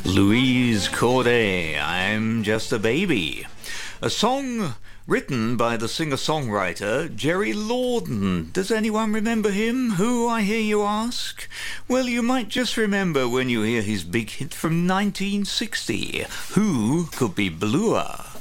Louise Corday, I'm Just a Baby. A song written by the singer-songwriter Jerry Lawden. Does anyone remember him? Who, I hear you ask? Well, you might just remember when you hear his big hit from 1960. Who could be bluer?